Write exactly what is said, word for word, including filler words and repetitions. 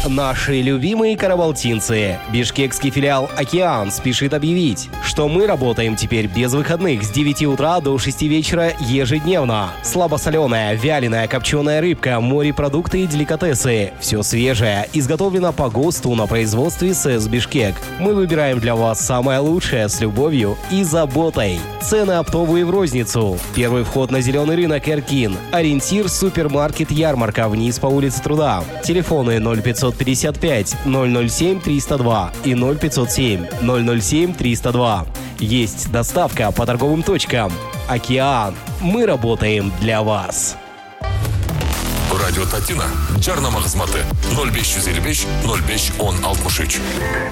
наши любимые карабалтинцы. Бишкекский филиал «Океан» спешит объявить, что мы работаем теперь без выходных с девяти утра до шести вечера ежедневно. Слабосоленая, вяленая, копченая рыбка, морепродукты и деликатесы. Все свежее, изготовлено по ГОСТу на производстве СЭС «Бишкек». Мы выбираем для вас самое лучшее с любовью и заботой. Цены оптовые в розницу. Первый вход на зеленый рынок Эркин. Ориентир супермаркет «Ярмарка» вниз по улице Труда. Телефоны ноль пятьсот пятьдесят пять ноль ноль семь триста два и ноль пятьсот семь ноль ноль семь триста два. Есть доставка по торговым точкам. «Океан». Мы работаем для вас. Радио Татина. Жарнама хезматы. ноль беш жүз элүү беш ноль беш он алтымыш үч.